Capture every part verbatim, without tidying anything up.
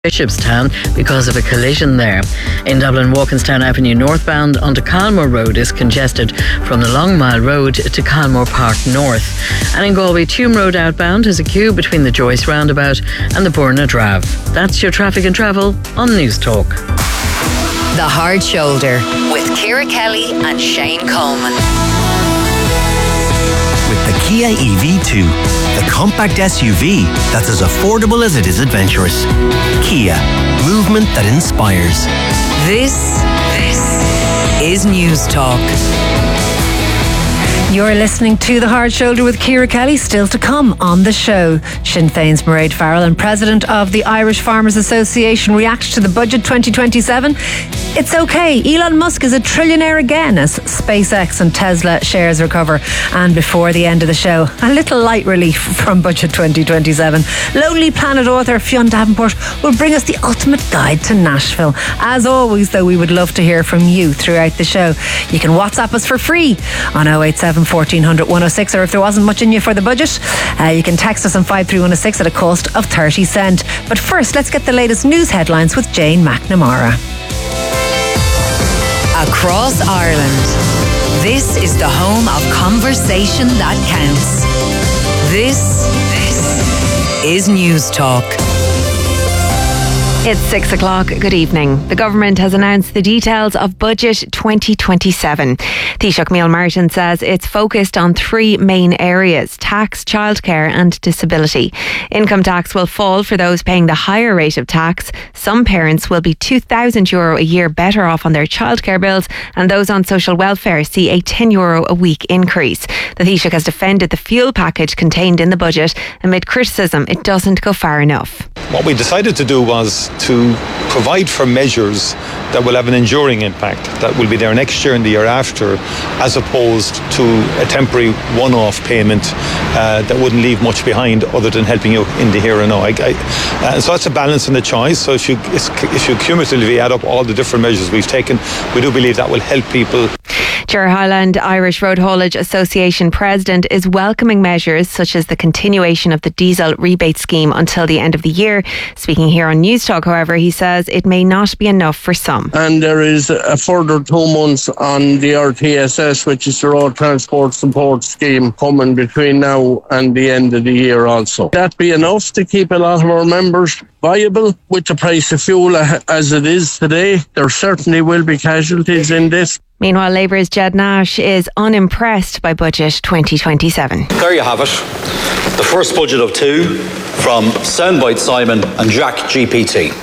Bishopstown because of a collision there. In Dublin, Walkinstown Avenue northbound onto Calmore Road is congested from the Long Mile Road to Calmore Park North. And in Galway, Tuam Road outbound has a queue between the Joyce roundabout and the Burna Drave. That's your traffic and travel on News Talk. The Hard Shoulder with Ciara Kelly and Shane Coleman. With the Kia E V two, the compact S U V that's as affordable as it is adventurous. Kia, movement that inspires. This, this is News Talk. You're listening to The Hard Shoulder with Ciara Kelly. Still to come on the show, Sinn Féin's Mairead Farrell and President of the Irish Farmers Association reacts to the budget twenty twenty-seven. It's okay, Elon Musk is a trillionaire again as SpaceX and Tesla shares recover. And before the end of the show, a little light relief from budget twenty twenty-seven. Lonely Planet author Fionn Davenport will bring us the ultimate guide to Nashville. As always, though, we would love to hear from you throughout the show. You can WhatsApp us for free on oh eight seven, fourteen hundred, one oh six, or if there wasn't much in you for the budget, uh, you can text us on five three one oh six at a cost of thirty cent. But first, let's get the latest news headlines with Jane McNamara. Across Ireland, this is the home of conversation that counts. This, this is News Talk. It's six o'clock. Good evening. The government has announced the details of Budget twenty twenty-seven. Taoiseach Micheál Martin says it's focused on three main areas: tax, childcare and disability. Income tax will fall for those paying the higher rate of tax. Some parents will be two thousand euro a year better off on their childcare bills, and those on social welfare see a ten euro a week increase. The Taoiseach has defended the fuel package contained in the budget amid criticism it doesn't go far enough. What we decided to do was to provide for measures that will have an enduring impact, that will be there next year and the year after, as opposed to a temporary one-off payment uh, that wouldn't leave much behind other than helping you in the here and now. I, I, uh, so that's a balance and a choice. So if you if you cumulatively add up all the different measures we've taken, we do believe that will help people. Ger Highland Irish Road Haulage Association President is welcoming measures such as the continuation of the diesel rebate scheme until the end of the year. Speaking here on News Talk, however, he says it may not be enough for some. And there is a further two months on the R T S S, which is the Road Transport Support Scheme, coming between now and the end of the year also. That be enough to keep a lot of our members viable with the price of fuel as it is today? There certainly will be casualties in this. Meanwhile, Labour's Jed Nash is unimpressed by Budget twenty twenty-seven. There you have it. The first budget of two from Soundbite Simon and Jack G P T.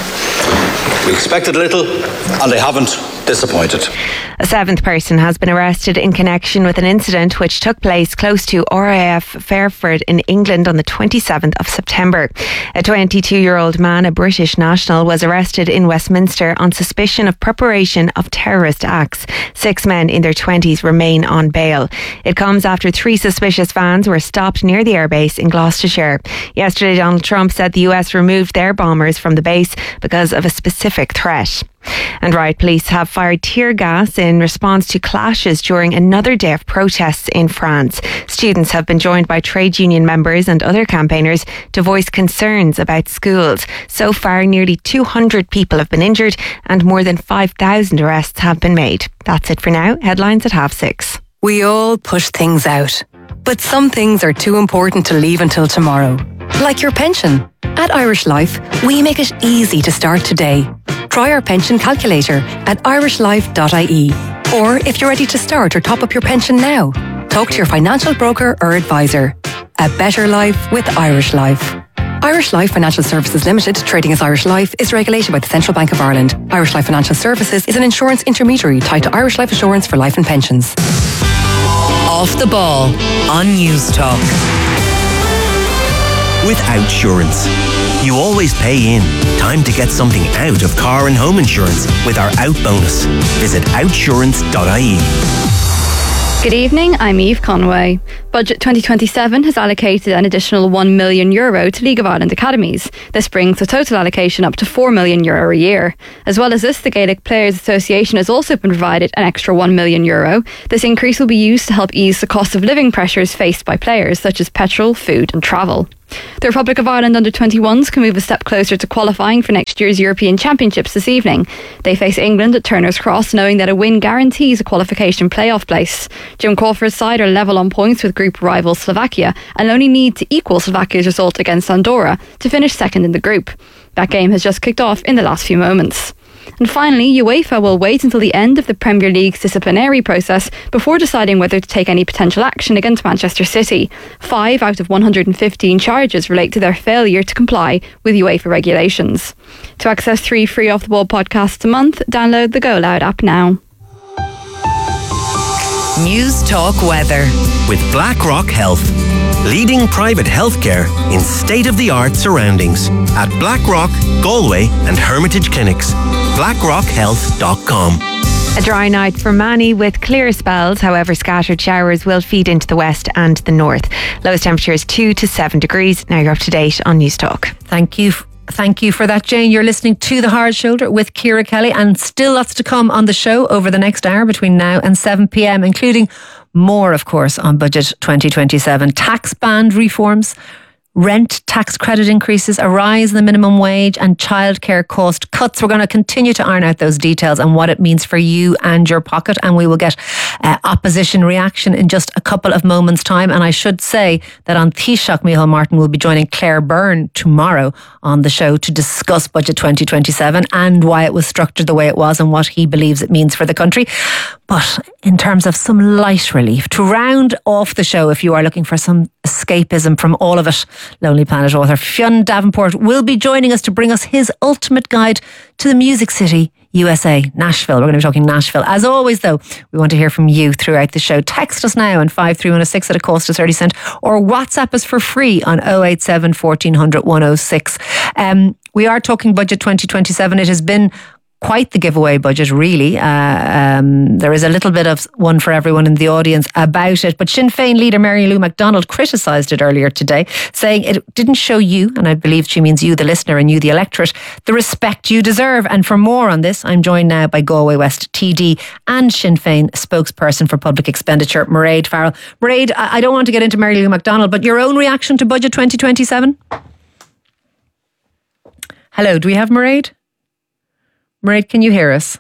We expected little and they haven't disappointed. A seventh person has been arrested in connection with an incident which took place close to R A F Fairford in England on the twenty-seventh of September. A twenty-two-year-old man, a British national, was arrested in Westminster on suspicion of preparation of terrorist acts. Six men in their twenties remain on bail. It comes after three suspicious vans were stopped near the airbase in Gloucestershire. Yesterday, Donald Trump said the U S removed their bombers from the base because of a specific threat. And riot police have fired tear gas in response to clashes during another day of protests in France. Students have been joined by trade union members and other campaigners to voice concerns about schools. So far, nearly two hundred people have been injured and more than five thousand arrests have been made. That's it for now. Headlines at half six. We all push things out, but some things are too important to leave until tomorrow. Like your pension. At Irish Life, we make it easy to start today. Try our pension calculator at irish life dot I E. Or if you're ready to start or top up your pension now, talk to your financial broker or advisor. A better life with Irish Life. Irish Life Financial Services Limited, trading as Irish Life, is regulated by the Central Bank of Ireland. Irish Life Financial Services is an insurance intermediary tied to Irish Life Assurance for life and pensions. Off the ball on News Talk. With Outsurance, you always pay in. Time to get something out of car and home insurance with our Out bonus. Visit outsurance dot I E. Good evening, I'm Eve Conway. Budget twenty twenty-seven has allocated an additional one million euro to League of Ireland academies. This brings the total allocation up to four million euro a year. As well as this, the Gaelic Players Association has also been provided an extra one million euro. This increase will be used to help ease the cost of living pressures faced by players, such as petrol, food and travel. The Republic of Ireland under twenty-ones can move a step closer to qualifying for next year's European Championships this evening. They face England at Turner's Cross, knowing that a win guarantees a qualification playoff place. Jim Crawford's side are level on points with group rival Slovakia and only need to equal Slovakia's result against Andorra to finish second in the group. That game has just kicked off in the last few moments. And finally, UEFA will wait until the end of the Premier League's disciplinary process before deciding whether to take any potential action against Manchester City. Five out of one hundred fifteen charges relate to their failure to comply with UEFA regulations. To access three free Off the Ball podcasts a month, download the Go Loud app now. News Talk Weather. With BlackRock Health, leading private healthcare in state-of-the-art surroundings at Blackrock, Galway and Hermitage Clinics. blackrock health dot com. A dry night for many with clear spells. However, scattered showers will feed into the west and the north. Lowest temperature is two to seven degrees. Now you're up to date on News Talk. Thank you. Thank you for that, Jane. You're listening to The Hard Shoulder with Ciara Kelly, and still lots to come on the show over the next hour between now and seven p.m, including more, of course, on Budget twenty twenty-seven. Tax band reforms, rent tax credit increases, a rise in the minimum wage and childcare cost cuts. We're going to continue to iron out those details and what it means for you and your pocket, and we will get uh, opposition reaction in just a couple of moments' time. And I should say that on Taoiseach Micheál Martin will be joining Claire Byrne tomorrow on the show to discuss Budget twenty twenty-seven and why it was structured the way it was and what he believes it means for the country. But in terms of some light relief, to round off the show, if you are looking for some escapism from all of it, Lonely Planet author Fionn Davenport will be joining us to bring us his ultimate guide to the Music City, U S A, Nashville. We're going to be talking Nashville. As always, though, we want to hear from you throughout the show. Text us now on five three one oh six at a cost of thirty cent, or WhatsApp us for free on oh eight seven, fourteen hundred, one oh six. Um, we are talking Budget twenty twenty-seven. It has been quite the giveaway budget, really. Uh, um, there is a little bit of one for everyone in the audience about it. But Sinn Féin leader Mary Lou McDonald criticised it earlier today, saying it didn't show you, and I believe she means you, the listener, and you, the electorate, the respect you deserve. And for more on this, I'm joined now by Galway West T D and Sinn Féin spokesperson for public expenditure, Mairead Farrell. Mairead, I don't want to get into Mary Lou McDonald, but your own reaction to Budget twenty twenty-seven? Hello, do we have Mairead? Mairead, can you hear us?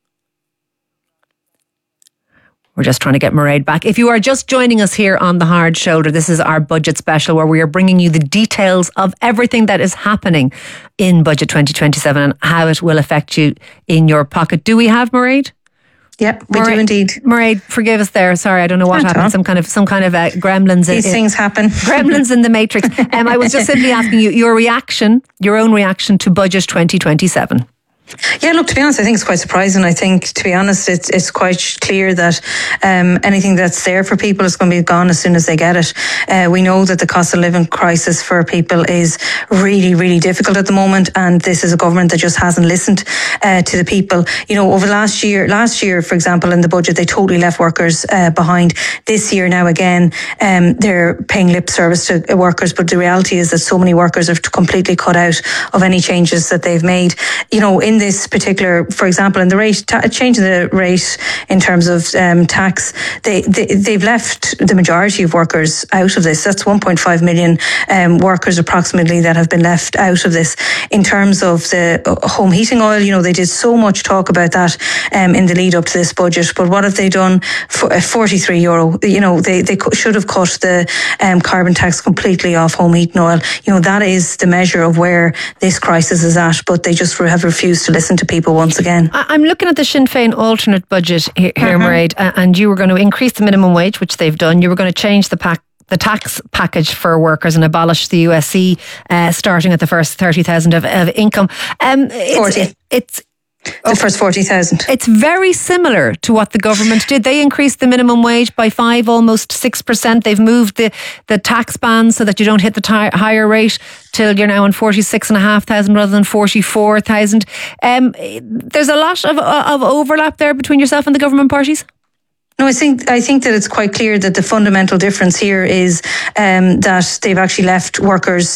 We're just trying to get Mairead back. If you are just joining us here on The Hard Shoulder, this is our budget special where we are bringing you the details of everything that is happening in Budget twenty twenty-seven and how it will affect you in your pocket. Do we have Mairead? Yep, we Mairead, do indeed. Mairead, forgive us there. Sorry, I don't know what Can't happened. Some kind of some kind of uh, gremlins. These in, things happen. Gremlins in the Matrix. Um, I was just simply asking you your reaction, your own reaction to Budget twenty twenty-seven. Yeah, look, to be honest, I think it's quite surprising. I think, to be honest, it's it's quite clear that um, anything that's there for people is going to be gone as soon as they get it. Uh, we know that the cost of living crisis for people is really, really difficult at the moment, and this is a government that just hasn't listened uh, to the people. You know, over last year, last year, for example, in the budget, they totally left workers uh, behind. This year, now again, um, they're paying lip service to workers, but the reality is that so many workers are completely cut out of any changes that they've made. You know, in this particular, for example, in the rate, ta- changing the rate in terms of um, tax, they, they, they've left the majority of workers out of this. That's one point five million um, workers approximately that have been left out of this. In terms of the home heating oil, you know, they did so much talk about that um, in the lead up to this budget, but what have they done? For forty-three euro, you know, they, they should have cut the um, carbon tax completely off home heating oil. You know, that is the measure of where this crisis is at, but they just have refused to listen to people once again. I'm looking at the Sinn Féin alternate budget here, here uh-huh. Mairead, and you were going to increase the minimum wage, which they've done. You were going to change the pack. the tax package for workers and abolish the U S E uh, starting at the first thirty thousand of, of income. Um, it's, forty. It, it's The first forty thousand. It's very similar to what the government did. They increased the minimum wage by five, almost six percent. They've moved the, the tax band so that you don't hit the t- higher rate till you're now on forty-six and a half thousand rather than forty-four thousand. Um, there's a lot of, of overlap there between yourself and the government parties. No, I think I think that it's quite clear that the fundamental difference here is um, that they've actually left workers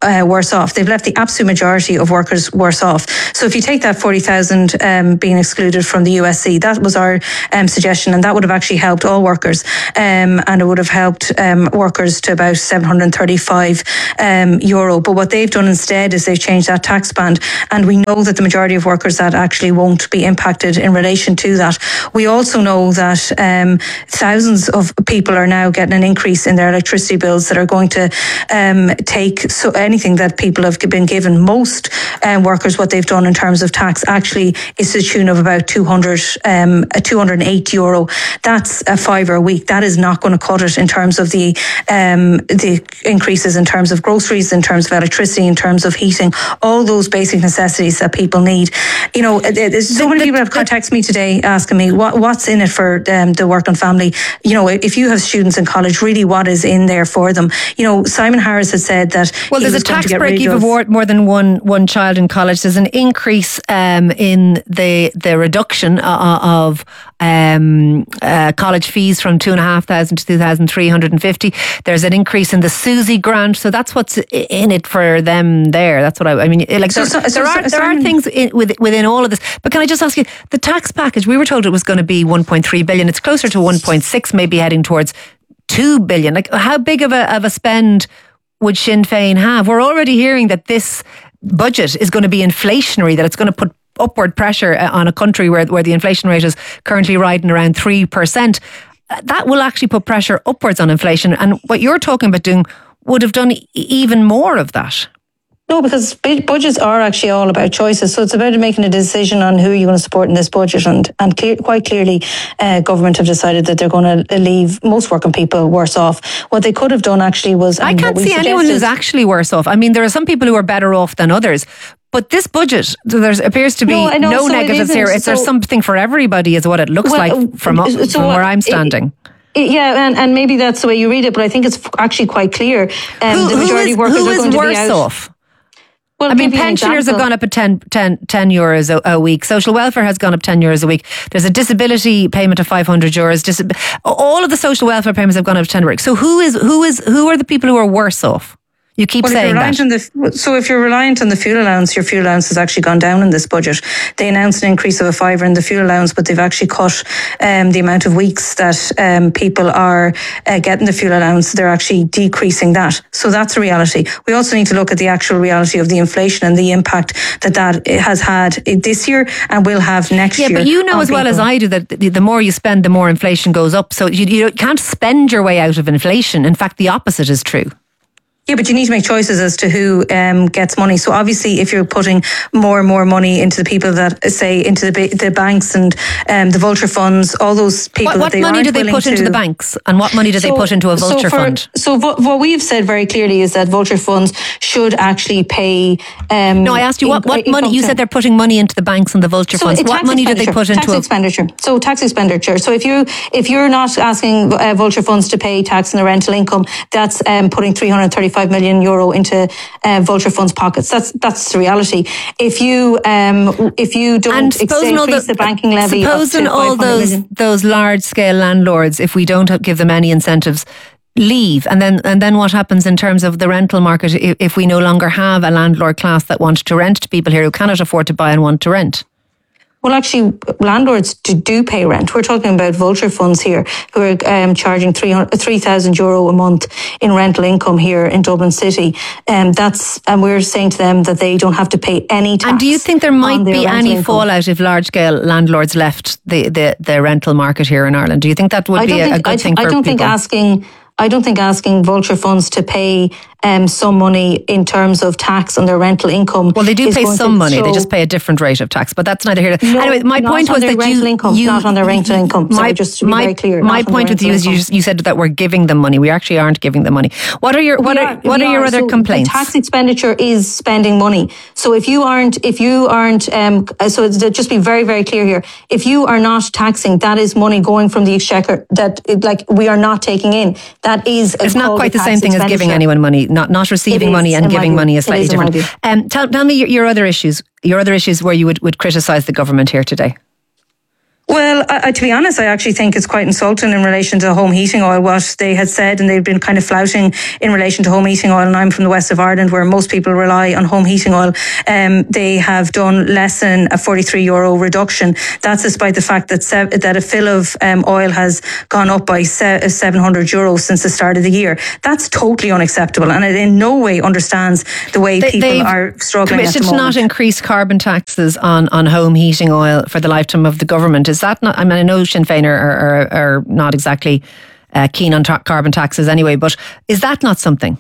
uh, worse off. They've left the absolute majority of workers worse off. So if you take that forty thousand um, being excluded from the U S C, that was our um, suggestion, and that would have actually helped all workers, um, and it would have helped um, workers to about seven hundred thirty-five um, euro. But what they've done instead is they've changed that tax band, and we know that the majority of workers that actually won't be impacted in relation to that. We also know that um, thousands of people are now getting an increase in their electricity bills that are going to um, take so anything that people have been given. Most um, workers, what they've done in terms of tax actually is to the tune of about two hundred, um, two hundred eight euro. That's a fiver a week. That is not going to cut it in terms of the um, the increases in terms of groceries, in terms of electricity, in terms of heating, all those basic necessities that people need. You know, there's so many people have contacted me today asking me what, what's in it for um, the working family. You know, if you have students in college, really what is in there for them? You know, Simon Harris had said that. Well, there's a tax break if you've more than one one child in college. There's an increase um, in the the reduction uh, of um, uh, college fees from two and a half thousand to two thousand three hundred and fifty. There's an increase in the SUSI grant, so that's what's in it for them there. That's what I, I mean. Like there, so, so, there are so, there are things in, within all of this. But can I just ask you, the tax package? We were told it was going to be one point three billion. It's closer to one point six, maybe heading towards two billion. Like, how big of a of a spend would Sinn Féin have? We're already hearing that this budget is going to be inflationary, that it's going to put upward pressure on a country where, where the inflation rate is currently riding around three percent. That will actually put pressure upwards on inflation. And what you're talking about doing would have done even more of that. No, because budgets are actually all about choices. So it's about making a decision on who you're going to support in this budget. And, and clear, quite clearly, uh, government have decided that they're going to leave most working people worse off. What they could have done actually was... I can't see anyone who's actually worse off. I mean, there are some people who are better off than others. But this budget, there appears to be no, know, no so negatives here. It's, so, there's something for everybody is what it looks well, like from, up, so from where I'm standing. It, Yeah, and, and maybe that's the way you read it, but I think it's actually quite clear. Um, who, the majority who is, of workers who are is going to worse be out. off? Well, I mean, pensioners have gone up at ten, ten, ten euros a, a week. Social welfare has gone up ten euros a week. There's a disability payment of five hundred euros. Disab- all of the social welfare payments have gone up ten euros. So who is who is who are the people who are worse off? You keep well, saying that. On the, so if you're reliant on the fuel allowance, your fuel allowance has actually gone down in this budget. They announced an increase of a fiver in the fuel allowance, but they've actually cut um, the amount of weeks that um, people are uh, getting the fuel allowance. They're actually decreasing that. So that's a reality. We also need to look at the actual reality of the inflation and the impact that that has had this year and will have next yeah, year. Yeah, but you know as well people. as I do that the more you spend, the more inflation goes up. So you, you can't spend your way out of inflation. In fact, the opposite is true. Yeah, but you need to make choices as to who um, gets money. So obviously, if you're putting more and more money into the people that say into the the banks and um, the vulture funds, all those people. What, what that they money do they put to, into the banks, and what money do so, they put into a vulture so for, fund? So vo- what we've said very clearly is that vulture funds should actually pay. Um, no, I asked you what, what in, money. You said they're putting money into the banks and the vulture so funds. What money do they put into tax a expenditure? So tax expenditure. So if you if you're not asking uh, vulture funds to pay tax on the rental income, that's um, putting three hundred thirty-five million euro into uh, vulture funds pockets. That's that's the reality. If you um, if you don't ex- increase the, the banking levy, supposing all those million. those large scale landlords, if we don't give them any incentives, leave, and then and then what happens in terms of the rental market if, if we no longer have a landlord class that wants to rent to people here who cannot afford to buy and want to rent? Well, actually, landlords do, do pay rent. We're talking about vulture funds here who are um, charging three thousand euro a month in rental income here in Dublin City. Um, that's and we're saying to them that they don't have to pay any tax. And do you think there might be any income. fallout if large-scale landlords left the, the, the rental market here in Ireland? Do you think that would I be a, think, a good I, thing for people? I don't people? think asking... I don't think asking vulture funds to pay um, some money in terms of tax on their rental income. Well, they do pay some money. They just pay a different rate of tax, but that's neither here. No, anyway, my point was that you, income, you, not on their rental income. My, Sorry, just to be my, very clear. My point with you is you, you said that we're giving them money. We actually aren't giving them money. What are your what are, are what are, are your other so complaints? Tax expenditure is spending money. So if you aren't, if you aren't, um, so just be very very clear here. If you are not taxing, that is money going from the exchequer that like we are not taking in. That is. It's not quite the same thing as giving anyone money. Not not receiving money and giving money is slightly different. Um, tell, tell me your, your other issues. Your other issues where you would, would criticise the government here today. Well, I, I, to be honest, I actually think it's quite insulting in relation to home heating oil, what they had said, and they've been kind of flouting in relation to home heating oil. And I'm from the west of Ireland, where most people rely on home heating oil. Um, they have done less than a forty-three euro reduction. That's despite the fact that sev- that a fill of um, oil has gone up by se- seven hundred euros since the start of the year. That's totally unacceptable, and it in no way understands the way they, people are struggling at the moment. Committed to not increase carbon taxes on, on home heating oil for the lifetime of the government. Is that not, I mean, I know Sinn Féin are, are, are not exactly uh, keen on ta- carbon taxes anyway, but is that not something?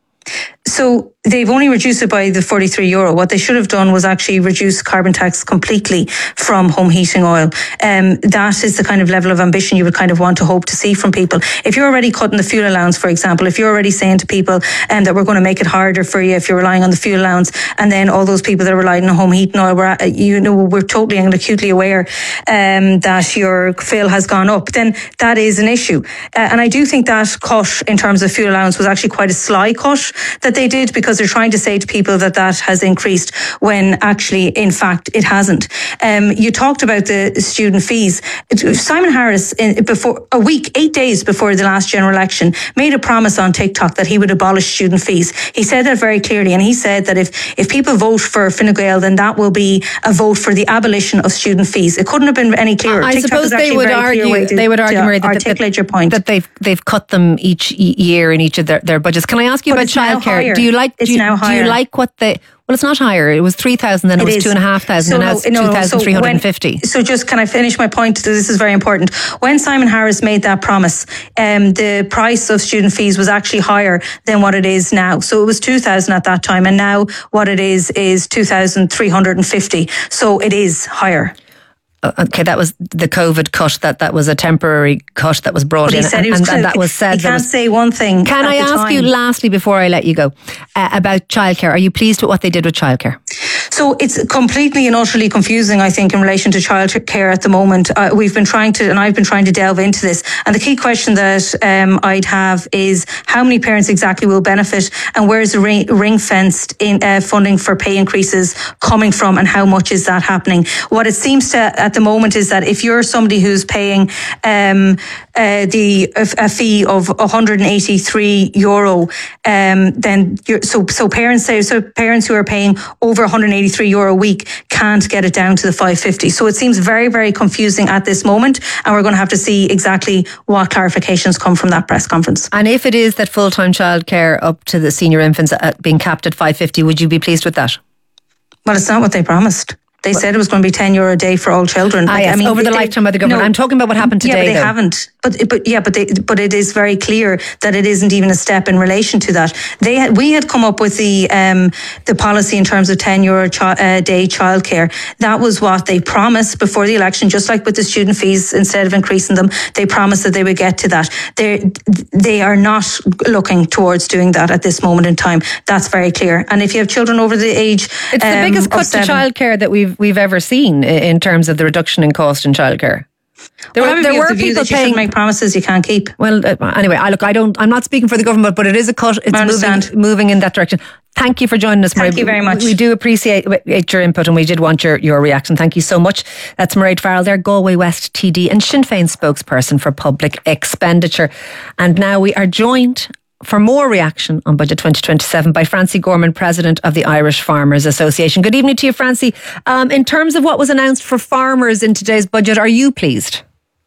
So they've only reduced it by the forty-three euro. What they should have done was actually reduce carbon tax completely from home heating oil. Um, that is the kind of level of ambition you would kind of want to hope to see from people. If you're already cutting the fuel allowance, for example, if you're already saying to people um, that we're going to make it harder for you if you're relying on the fuel allowance, and then all those people that are relying on home heating oil, we're, you know, we're totally and acutely aware um, that your fill has gone up, then that is an issue. Uh, and I do think that cut in terms of fuel allowance was actually quite a sly cut that they did, because they're trying to say to people that that has increased when actually, in fact, it hasn't. Um, you talked about the student fees. Simon Harris, in, before a week, eight days before the last general election, made a promise on TikTok that he would abolish student fees. He said that very clearly, and he said that if, if people vote for Fine Gael, then that will be a vote for the abolition of student fees. It couldn't have been any clearer. I TikTok suppose they would argue to, they would argue Mary, that, articulate that, your point. that they've they've cut them each year in each of their, their budgets. Can I ask you but about childcare? Do you like it's do you, now do higher. you like what they? Well, it's not higher. It was three thousand, then it, it was is. two and a half thousand, so and now it's no, two thousand three hundred and fifty. So, so just can I finish my point? This is very important. When Simon Harris made that promise, um, the price of student fees was actually higher than what it is now. So it was two thousand at that time, and now what it is is two thousand three hundred and fifty. So it is higher. Okay, that was the COVID cut. That that was a temporary cut that was brought but in, and, and, was, and that was said. He can't was, say one thing. Can I ask time. you lastly before I let you go uh, about childcare? Are you pleased with what they did with childcare? So it's completely and utterly confusing, I think, in relation to childcare at the moment. Uh, we've been trying to, and I've been trying to delve into this. And the key question that um, I'd have is how many parents exactly will benefit, and where is the ring, ring-fenced in, uh, funding for pay increases coming from, and how much is that happening? What it seems to at the moment is that if you're somebody who's paying um, uh, the a, a fee of one hundred eighty-three euro, um, then you're, so so parents say so parents who are paying over one hundred eighty-three euro a week can't get it down to the five fifty. So it seems very, very confusing at this moment, and we're going to have to see exactly what clarifications come from that press conference. And if it is that full-time childcare up to the senior infants at being capped at five fifty, would you be pleased with that? Well, it's not what they promised. They said it was going to be ten euro a day for all children. Ah, like, yes, I mean, over the they, lifetime of the government. No, I'm talking about what happened today. Yeah, but they though. haven't. But but yeah, but they, but it is very clear that it isn't even a step in relation to that. They had, we had come up with the um, the policy in terms of ten euro chi- uh, day childcare. That was what they promised before the election. Just like with the student fees, instead of increasing them, they promised that they would get to that. They they are not looking towards doing that at this moment in time. That's very clear. And if you have children over the age, it's um, the biggest cut to childcare that we've we've ever seen in terms of the reduction in cost in childcare. There well, were, there were the people paying. You make promises you can't keep. Well, uh, anyway, I look. I don't. I'm not speaking for the government, but it is a cut. It's moving, moving in that direction. Thank you for joining us, Mairead. Thank you very much. We, we do appreciate your input, and we did want your, your reaction. Thank you so much. That's Mairead Farrell there, Galway West T D and Sinn Féin spokesperson for public expenditure. And now we are joined for more reaction on Budget twenty twenty-seven by Francie Gorman, President of the Irish Farmers Association. Good evening to you, Francie. Um, in terms of what was announced for farmers in today's budget, are you pleased?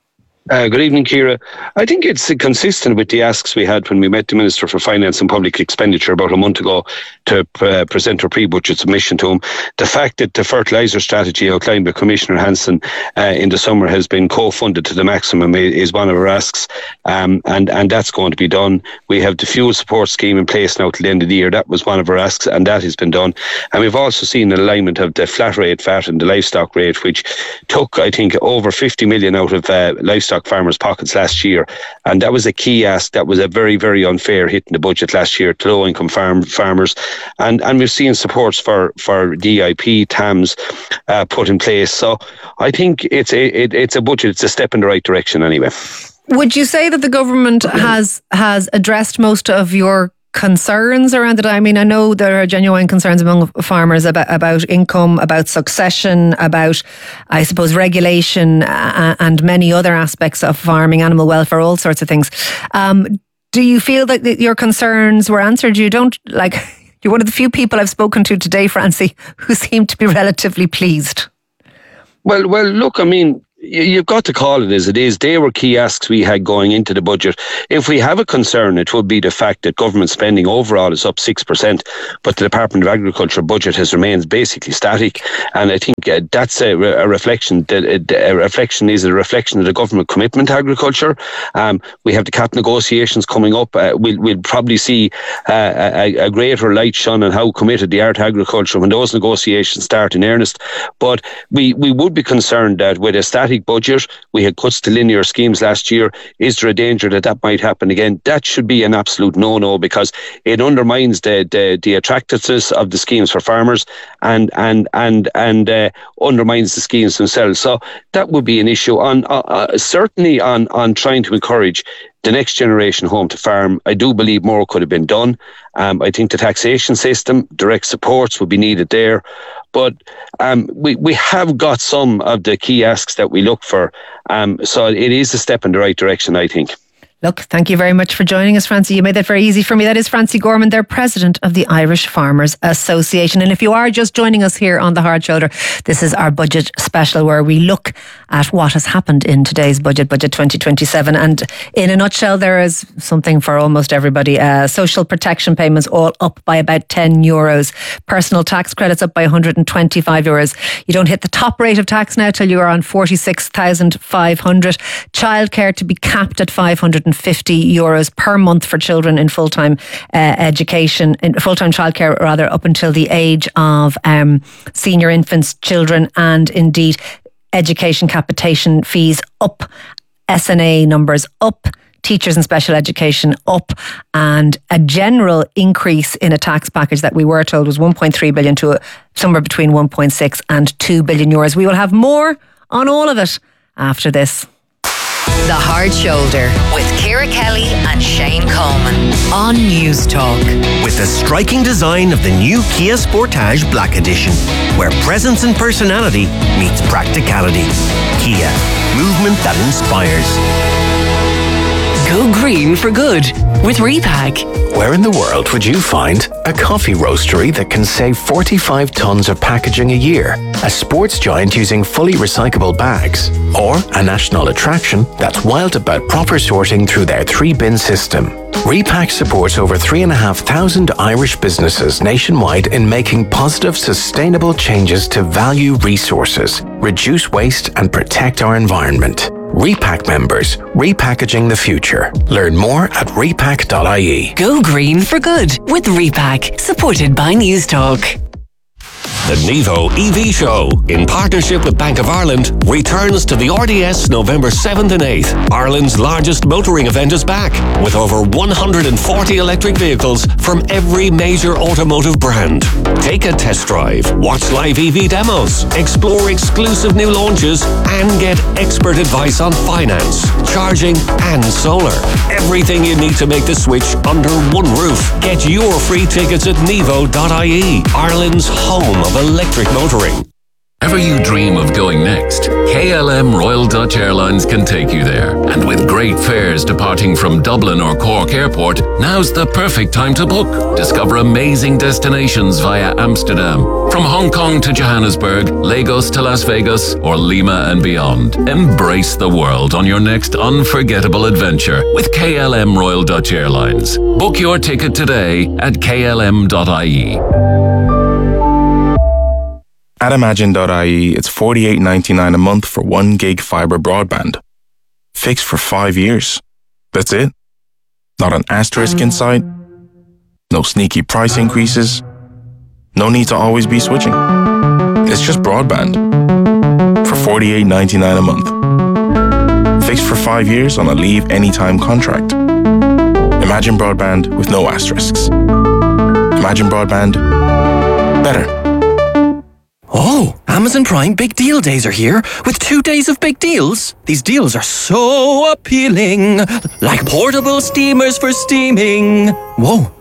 Uh, good evening, Ciara. I think it's uh, consistent with the asks we had when we met the Minister for Finance and Public Expenditure about a month ago to uh, present our pre-budget submission to him. The fact that the fertiliser strategy outlined by Commissioner Hansen uh, in the summer has been co-funded to the maximum is one of our asks, um, and, and that's going to be done. We have the fuel support scheme in place now till the end of the year. That was one of our asks, and that has been done. And we've also seen an alignment of the flat rate V A T and the livestock rate, which took, I think, over fifty million out of uh, livestock farmers' pockets last year, and that was a key ask. That was a very, very unfair hit in the budget last year to low-income farm farmers, and and we've seen supports for for D I P, T A Ms uh, put in place. So I think it's a it, it's a budget. It's a step in the right direction, anyway. Would you say that the government has has addressed most of your concerns around it? I mean, I know there are genuine concerns among farmers about, about income, about succession, about, I suppose, regulation uh, and many other aspects of farming, animal welfare, all sorts of things. Um, do you feel that your concerns were answered? You don't, like, you're one of the few people I've spoken to today, Francie, who seem to be relatively pleased. Well, well, look, I mean, you've got to call it as it is. They were key asks we had going into the budget. If we have a concern, it would be the fact that government spending overall is up six percent, but the Department of Agriculture budget has remained basically static. And I think uh, that's a, a reflection. That a reflection is a reflection of the government commitment to agriculture. Um, we have the C A P negotiations coming up. Uh, we'll, we'll probably see uh, a, a greater light shone on how committed they are to agriculture when those negotiations start in earnest. But we, we would be concerned that with a static budget, we had cuts to linear schemes last year. Is there a danger that that might happen again? That should be an absolute no-no, because it undermines the the, the attractiveness of the schemes for farmers and and and and uh, undermines the schemes themselves. So that would be an issue. On uh, uh, certainly on on trying to encourage the next generation home to farm, I do believe more could have been done. Um, I think the taxation system, direct supports would be needed there. But um, we, we have got some of the key asks that we look for. Um, so it is a step in the right direction, I think. Look, thank you very much for joining us, Francie. You made that very easy for me. That is Francie Gorman, they're president of the Irish Farmers Association. And if you are just joining us here on The Hard Shoulder, this is our budget special where we look at what has happened in today's budget, Budget twenty twenty-seven. And in a nutshell, there is something for almost everybody. Uh, social protection payments all up by about ten euros. Personal tax credits up by one hundred twenty-five euros. You don't hit the top rate of tax now till you are on forty-six thousand five hundred. Childcare to be capped at five hundred fifty euros per month for children in full-time uh, education, in full-time childcare rather, up until the age of um, senior infants, children, and indeed education capitation fees up, S N A numbers up, teachers in special education up, and a general increase in a tax package that we were told was one point three billion to a, somewhere between one point six and two billion euros. We will have more on all of it after this. The Hard Shoulder with Ciara Kelly and Shane Coleman on News Talk. With the striking design of the new Kia Sportage Black Edition, where presence and personality meets practicality. Kia, movement that inspires. Go green for good with Repack. Where in the world would you find a coffee roastery that can save forty-five tonnes of packaging a year, a sports giant using fully recyclable bags, or a national attraction that's wild about proper sorting through their three-bin system? Repack supports over three and a half thousand Irish businesses nationwide in making positive, sustainable changes to value resources, reduce waste, and protect our environment. Repack members, repackaging the future. Learn more at repack dot I E. Go green for good with Repack, supported by News Talk. The Nevo E V Show, in partnership with Bank of Ireland, returns to the R D S November seventh and eighth. Ireland's largest motoring event is back, with over one hundred forty electric vehicles from every major automotive brand. Take a test drive, watch live E V demos, explore exclusive new launches, and get expert advice on finance, charging, and solar. Everything you need to make the switch under one roof. Get your free tickets at nevo dot I E, Ireland's home of electric motoring. Ever you dream of going next? K L M Royal Dutch Airlines can take you there. And with great fares departing from Dublin or Cork Airport, now's the perfect time to book. Discover amazing destinations via Amsterdam. From Hong Kong to Johannesburg, Lagos to Las Vegas, or Lima and beyond. Embrace the world on your next unforgettable adventure with K L M Royal Dutch Airlines. Book your ticket today at K L M dot I E. At Imagine dot I E, it's forty-eight ninety-nine a month for one gig fibre broadband. Fixed for five years. That's it. Not an asterisk inside. No sneaky price increases. No need to always be switching. It's just broadband. For forty-eight ninety-nine a month. Fixed for five years on a leave anytime contract. Imagine broadband with no asterisks. Imagine broadband. Better. Oh, Amazon Prime Big Deal Days are here with two days of big deals. These deals are so appealing, like portable steamers for steaming. Whoa,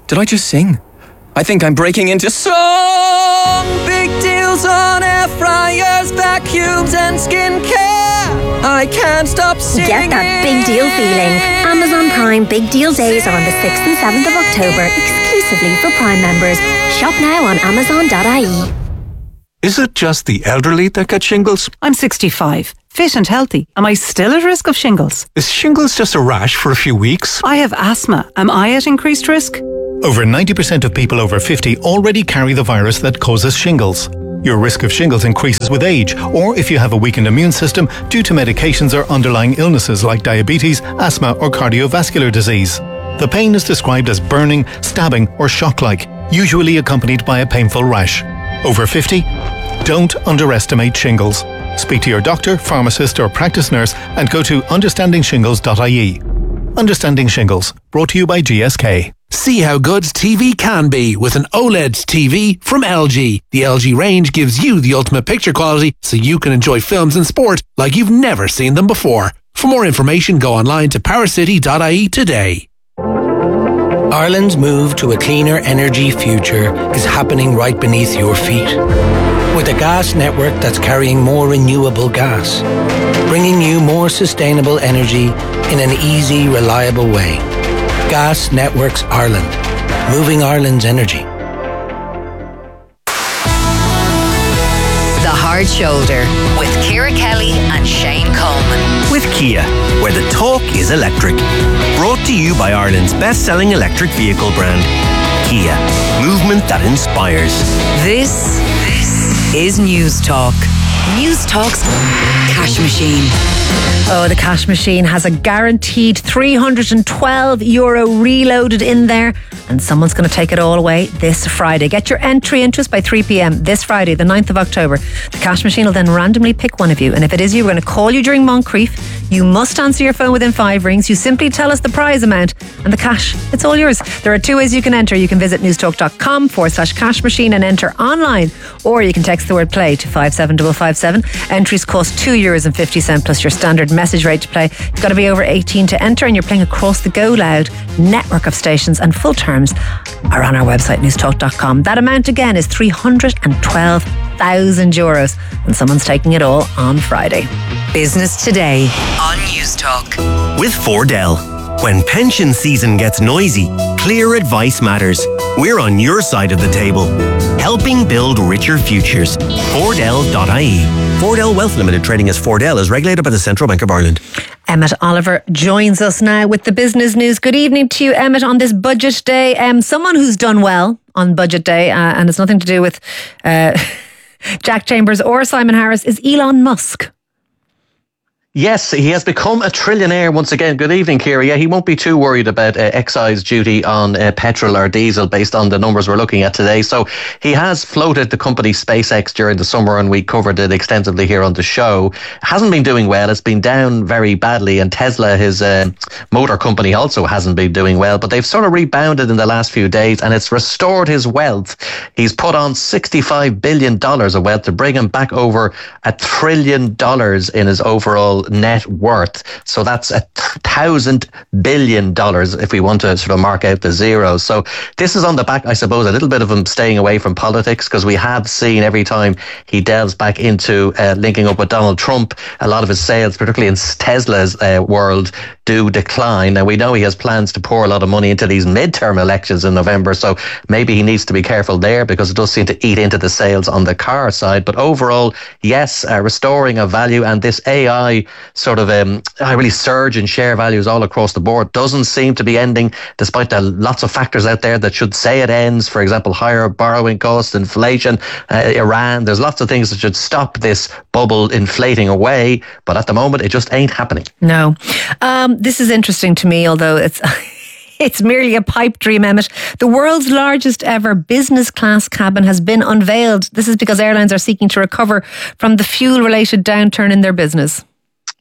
did I just sing? I think I'm breaking into song. Big deals on air fryers, vacuums and skincare. I can't stop singing. Get that big deal feeling. Amazon Prime Big Deal Days are on the sixth and seventh of October, exclusively for Prime members. Shop now on amazon dot I E. Is it just the elderly that get shingles? I'm sixty-five, fit and healthy. Am I still at risk of shingles? Is shingles just a rash for a few weeks? I have asthma. Am I at increased risk? Over ninety percent of people over fifty already carry the virus that causes shingles. Your risk of shingles increases with age, or if you have a weakened immune system due to medications or underlying illnesses like diabetes, asthma or cardiovascular disease. The pain is described as burning, stabbing or shock-like, usually accompanied by a painful rash. Over fifty? Don't underestimate shingles. Speak to your doctor, pharmacist or practice nurse and go to understanding shingles dot I E. Understanding Shingles, brought to you by G S K. See how good T V can be with an OLED T V from L G. The L G range gives you the ultimate picture quality so you can enjoy films and sport like you've never seen them before. For more information, go online to power city dot I E today. Ireland's move to a cleaner energy future is happening right beneath your feet. With a gas network that's carrying more renewable gas, bringing you more sustainable energy in an easy, reliable way. Gas Networks Ireland, moving Ireland's energy. The Hard Shoulder with Ciara Kelly and Shane Coleman. With Kia, where the talk is electric. Brought to you by Ireland's best-selling electric vehicle brand, Kia. Movement that inspires. This, this is News Talk. News Talk's Cash Machine. Oh, the Cash Machine has a guaranteed three hundred twelve euro reloaded in there, and someone's going to take it all away this Friday. Get your entry into us by three p.m. this Friday, the ninth of October. The Cash Machine will then randomly pick one of you, and if it is you, we're going to call you during Moncrief. You must answer your phone within five rings. You simply tell us the prize amount, and the cash, it's all yours. There are two ways you can enter. You can visit newstalk.com forward slash cash machine and enter online, or you can text the word play to five seven five five seven. Entries cost two euros and fifty cents plus your standard message rate to play. You've got to be over eighteen to enter, and you're playing across the Go Loud network of stations, and full terms are on our website newstalk dot com. That amount again is three hundred twelve thousand euros, and someone's taking it all on Friday. Business Today on News Talk. With Fordell. When pension season gets noisy, clear advice matters. We're on your side of the table, helping build richer futures. Fordell dot I E. Fordell Wealth Limited, trading as Fordell, is regulated by the Central Bank of Ireland. Emmett Oliver joins us now with the business news. Good evening to you, Emmett, on this budget day. Um, someone who's done well on budget day, uh, and it's nothing to do with uh, Jack Chambers or Simon Harris, is Elon Musk. Yes, he has become a trillionaire once again. Good evening, Ciara. Yeah, he won't be too worried about uh, excise duty on uh, petrol or diesel based on the numbers we're looking at today. So he has floated the company SpaceX during the summer, and we covered it extensively here on the show. Hasn't been doing well. It's been down very badly, and Tesla, his uh, motor company, also hasn't been doing well. But they've sort of rebounded in the last few days, and it's restored his wealth. He's put on sixty-five billion dollars of wealth to bring him back over a trillion dollars in his overall net worth. So that's a thousand billion dollars if we want to sort of mark out the zeros. So this is on the back, I suppose, a little bit of him staying away from politics, because we have seen every time he delves back into uh, linking up with Donald Trump, a lot of his sales, particularly in Tesla's uh, world, do decline. Now we know he has plans to pour a lot of money into these midterm elections in November, so maybe he needs to be careful there, because it does seem to eat into the sales on the car side. But overall, yes, uh, restoring a value, and this A I sort of um, a really surge in share values all across the board doesn't seem to be ending, despite the lots of factors out there that should say it ends. For example, higher borrowing costs, inflation, uh, Iran. There's lots of things that should stop this bubble inflating away, but at the moment it just ain't happening. No. Um, this is interesting to me, although it's it's merely a pipe dream, Emmett. The world's largest ever business class cabin has been unveiled. This is because airlines are seeking to recover from the fuel-related downturn in their business.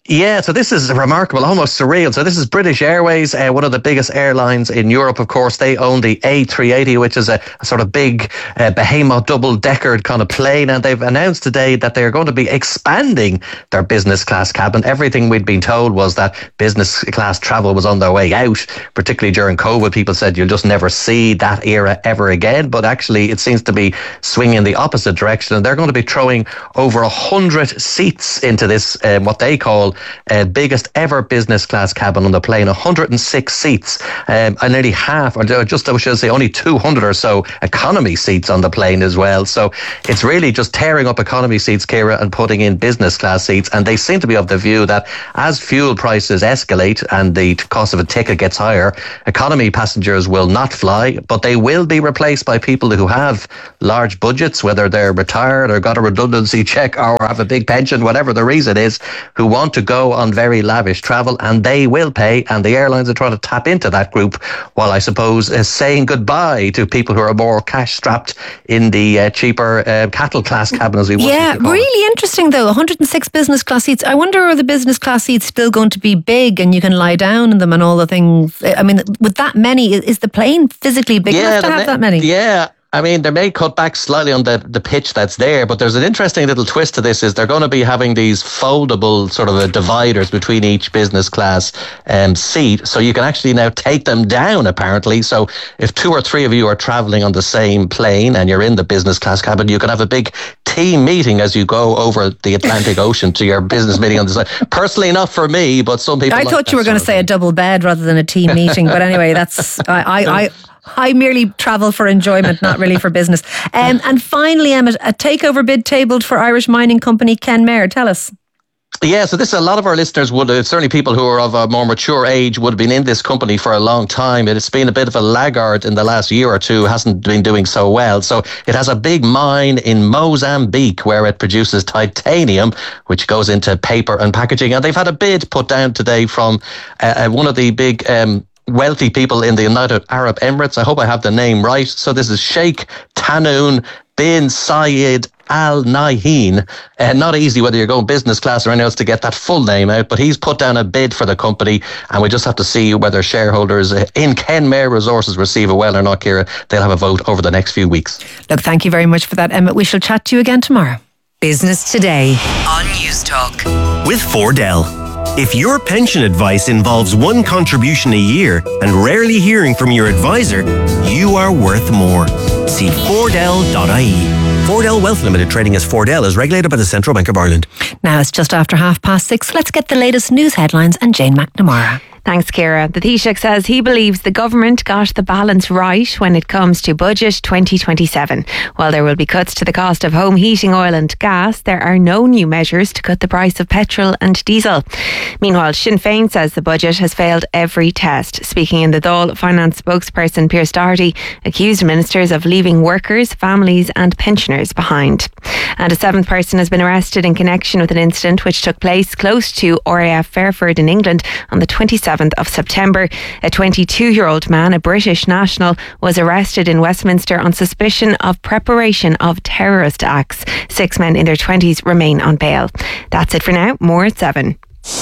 Yeah, so this is remarkable, almost surreal. So this is British Airways, uh, one of the biggest airlines in Europe, of course. They own the A three eighty, which is a, a sort of big uh, behemoth double-decker kind of plane. And they've announced today that they're going to be expanding their business class cabin. Everything we'd been told was that business class travel was on their way out, particularly during COVID. People said you'll just never see that era ever again. But actually, it seems to be swinging the opposite direction. And they're going to be throwing over one hundred seats into this, um, what they call Uh, biggest ever business class cabin on the plane, one hundred six seats, um, and nearly half, or just I should say only two hundred or so economy seats on the plane as well. So it's really just tearing up economy seats, Ciara, and putting in business class seats. And they seem to be of the view that as fuel prices escalate and the cost of a ticket gets higher, economy passengers will not fly, but they will be replaced by people who have large budgets, whether they're retired or got a redundancy check or have a big pension, whatever the reason is, who want to go on very lavish travel, and they will pay, and the airlines are trying to tap into that group while I suppose uh, saying goodbye to people who are more cash strapped in the uh, cheaper uh, cattle class cabin, as we want yeah, to call really it. interesting though. one hundred six business class seats. I wonder, are the business class seats still going to be big and you can lie down in them and all the things? I mean, with that many, is the plane physically big Yeah, enough to the have ma- that many? Yeah. I mean, they may cut back slightly on the, the pitch that's there, but there's an interesting little twist to this, is they're going to be having these foldable sort of uh, dividers between each business class um, seat, so you can actually now take them down, apparently. So if two or three of you are travelling on the same plane and you're in the business class cabin, you can have a big team meeting as you go over the Atlantic Ocean to your business meeting on the side. Personally, not for me, but some people I like thought that you were going to sort of say a double bed rather than a team meeting, but anyway, that's I, I, I I merely travel for enjoyment, not really for business. Um, and finally, Emmet, a takeover bid tabled for Irish mining company Kenmare. Tell us. Yeah, so this, a lot of our listeners would, uh, certainly people who are of a more mature age, would have been in this company for a long time. It's been a bit of a laggard in the last year or two, hasn't been doing so well. So it has a big mine in Mozambique where it produces titanium, which goes into paper and packaging. And they've had a bid put down today from uh, one of the big um wealthy people in the United Arab Emirates. I hope I have the name right. So this is Sheikh Tahnoon bin Zayed Al Nahyan. Uh, not easy whether you're going business class or anything else to get that full name out, but he's put down a bid for the company, and we just have to see whether shareholders in Kenmare Resources receive it well or not, Ciara. They'll have a vote over the next few weeks. Look, thank you very much for that, Emmet. We shall chat to you again tomorrow. Business Today on News Talk. With Fordell. If your pension advice involves one contribution a year and rarely hearing from your advisor, you are worth more. See Fordell dot I E. Fordell Wealth Limited, trading as Fordell, is regulated by the Central Bank of Ireland. Now it's just after half past six. Let's get the latest news headlines and Jane McNamara. Thanks, Ciara. The Taoiseach says he believes the government got the balance right when it comes to Budget twenty twenty-seven. While there will be cuts to the cost of home heating oil and gas, there are no new measures to cut the price of petrol and diesel. Meanwhile, Sinn Féin says the budget has failed every test. Speaking in the Dáil, finance spokesperson Pearse Doherty accused ministers of leaving workers, families and pensioners behind. And a seventh person has been arrested in connection with an incident which took place close to R A F Fairford in England on the twenty-seventh of September. A twenty-two-year-old man, a British national, was arrested in Westminster on suspicion of preparation of terrorist acts. Six men in their twenties remain on bail. That's it for now. More at seven.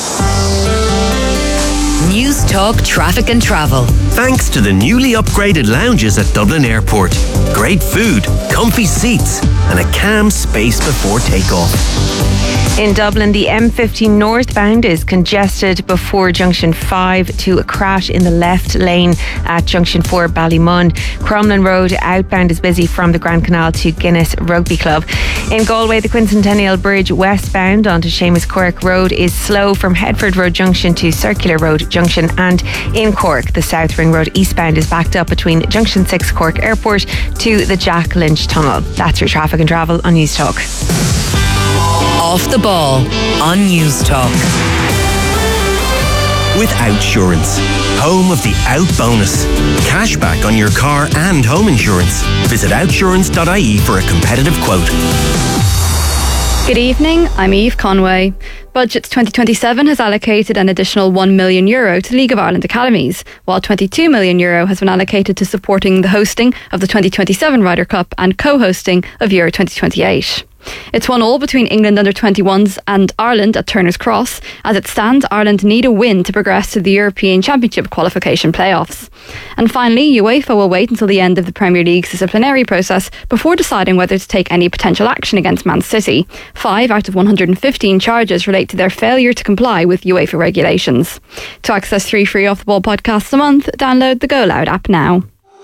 News Talk Traffic and Travel. Thanks to the newly upgraded lounges at Dublin Airport. Great food, comfy seats and a calm space before takeoff. In Dublin, the M fifteen northbound is congested before Junction five to a crash in the left lane at Junction four Ballymun. Crumlin Road outbound is busy from the Grand Canal to Guinness Rugby Club. In Galway, the Quincentennial Bridge westbound onto Seamus Cork Road is slow from Headford Road Junction to Circular Road Junction, and in Cork, the South Ring Road eastbound is backed up between Junction six Cork Airport to the Jack Lynch Tunnel. That's your traffic and travel on News Talk. Off the Ball on News Talk. With Outsurance, home of the Out Bonus. Cashback on your car and home insurance. Visit outsurance dot I E for a competitive quote. Good evening, I'm Eve Conway. Budget twenty twenty-seven has allocated an additional one million euro to League of Ireland academies, while twenty-two million euro has been allocated to supporting the hosting of the twenty twenty-seven Ryder Cup and co-hosting of Euro twenty twenty-eight. It's one all between England under twenty-ones and Ireland at Turner's Cross. As it stands, Ireland need a win to progress to the European Championship qualification playoffs. And finally, UEFA will wait until the end of the Premier League's disciplinary process before deciding whether to take any potential action against Man City. Five out of one hundred fifteen charges relate to their failure to comply with UEFA regulations. To access three free Off the Ball podcasts a month, download the Go Loud app now.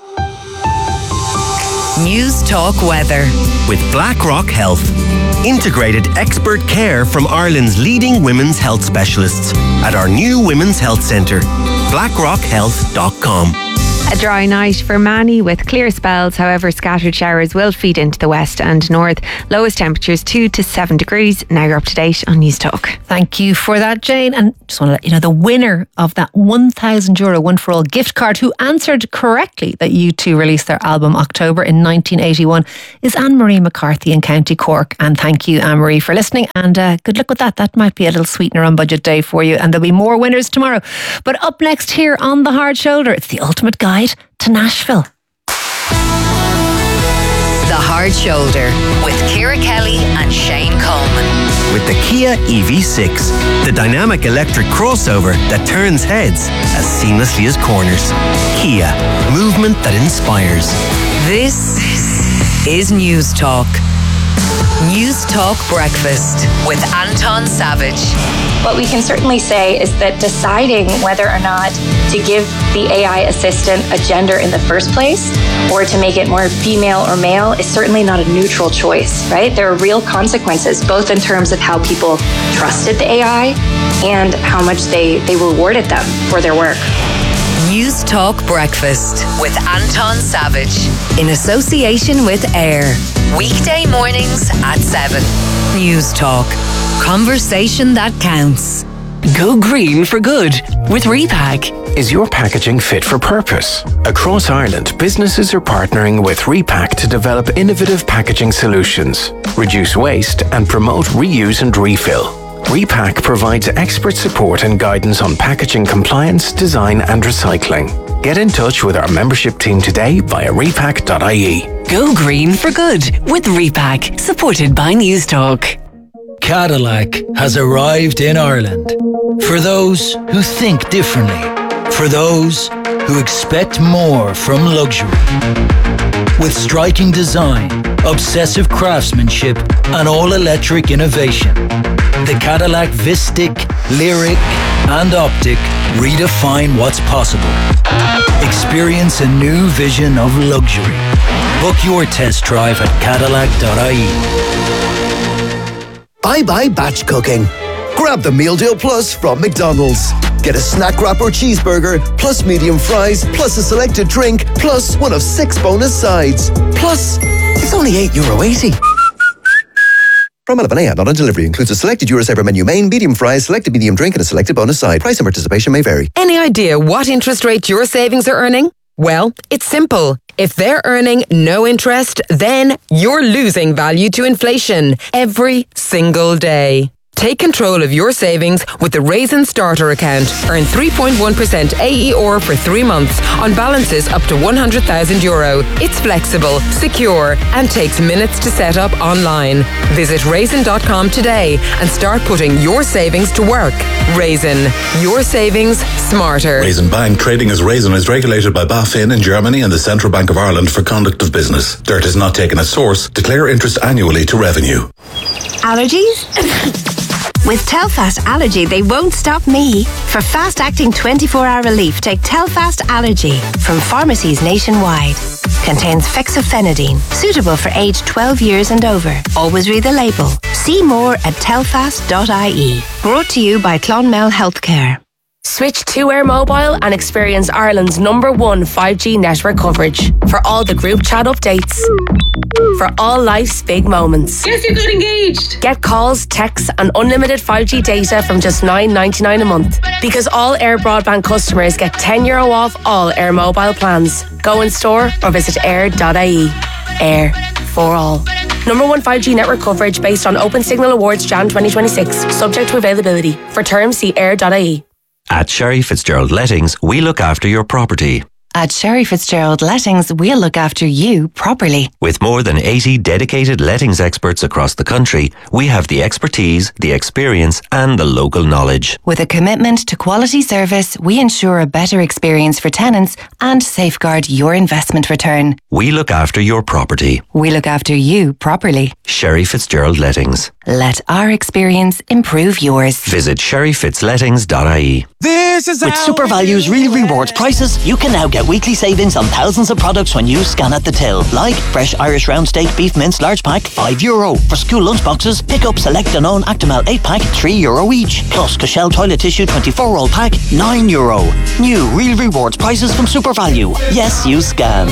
News Talk Weather. With BlackRock Health. Integrated expert care from Ireland's leading women's health specialists at our new Women's Health Centre. blackrock health dot com. A dry night for many with clear spells. However, scattered showers will feed into the west and north. Lowest temperatures two to seven degrees. Now you're up to date on News Talk. Thank you for that, Jane. And just want to let you know the winner of that one thousand euro One for All gift card, who answered correctly that U two released their album October in nineteen eighty-one, is Anne-Marie McCarthy in County Cork. And thank you, Anne-Marie, for listening. And uh, good luck with that. That might be a little sweetener on budget day for you. And there'll be more winners tomorrow. But up next here on The Hard Shoulder, it's the ultimate guide to Nashville. The Hard Shoulder with Ciara Kelly and Shane Coleman. With the Kia E V six, the dynamic electric crossover that turns heads as seamlessly as corners. Kia, movement that inspires. This is News Talk. News Talk Breakfast with Anton Savage. What we can certainly say is that deciding whether or not to give the A I assistant a gender in the first place or to make it more female or male is certainly not a neutral choice, right? There are real consequences, both in terms of how people trusted the A I and how much they, they rewarded them for their work. News Talk Breakfast with Anton Savage in association with AIR. Weekday mornings at seven. News Talk. Conversation that counts. Go green for good with Repack. Is your packaging fit for purpose? Across Ireland, businesses are partnering with Repack to develop innovative packaging solutions, reduce waste and promote reuse and refill. Repack provides expert support and guidance on packaging compliance, design and recycling. Get in touch with our membership team today via repack dot I E. Go green for good with Repack, supported by News Talk. Cadillac has arrived in Ireland. For those who think differently. For those who expect more from luxury. With striking design, obsessive craftsmanship and all-electric innovation, the Cadillac Vistic, Lyric and Optic redefine what's possible. Experience a new vision of luxury. Book your test drive at cadillac dot I E. I buy batch cooking. Grab the Meal Deal Plus from McDonald's. Get a snack wrap or cheeseburger, plus medium fries, plus a selected drink, plus one of six bonus sides. Plus, it's only eight euro eighty. From eleven a.m. not on delivery. Includes a selected Eurosaver menu main, medium fries, selected medium drink and a selected bonus side. Price and participation may vary. Any idea what interest rate your savings are earning? Well, it's simple. If they're earning no interest, then you're losing value to inflation every single day. Take control of your savings with the Raisin Starter account. Earn three point one percent A E R for three months on balances up to one hundred thousand euro. It's flexible, secure and takes minutes to set up online. Visit raisin dot com today and start putting your savings to work. Raisin, your savings smarter. Raisin Bank, trading as Raisin, is regulated by BaFin in Germany and the Central Bank of Ireland for conduct of business. Dirt is not taken as source. Declare interest annually to revenue. Allergies? With Telfast Allergy, they won't stop me. For fast-acting twenty-four hour relief, take Telfast Allergy from pharmacies nationwide. Contains fexofenadine, suitable for age twelve years and over. Always read the label. See more at telfast dot I E. Brought to you by Clonmel Healthcare. Switch to Air Mobile and experience Ireland's number one five G network coverage. For all the group chat updates. For all life's big moments. Guess you got engaged. Get calls, texts and unlimited five G data from just nine ninety-nine a month. Because all Air broadband customers get ten euro off all Air Mobile plans. Go in store or visit air dot I E. Air for all. Number one five G network coverage based on Open Signal Awards January twenty twenty-six. Subject to availability. For terms, see air dot I E. At Sherry Fitzgerald Lettings, we look after your property. At Sherry Fitzgerald Lettings, we'll look after you properly. With more than eighty dedicated lettings experts across the country, we have the expertise, the experience and the local knowledge. With a commitment to quality service, we ensure a better experience for tenants and safeguard your investment return. We look after your property. We look after you properly. Sherry Fitzgerald Lettings. Let our experience improve yours. Visit sherry fitz lettings dot I E. This is With Super Values Real Rewards prices, you can now get weekly savings on thousands of products when you scan at the till. Like fresh Irish round steak beef mince large pack, five euro. For school lunch boxes, pick up select Danone Actimel eight pack, three euro each. Plus Cashel toilet tissue twenty-four roll pack, nine euro. New Real Rewards prices from Super Value. Yes, you scan.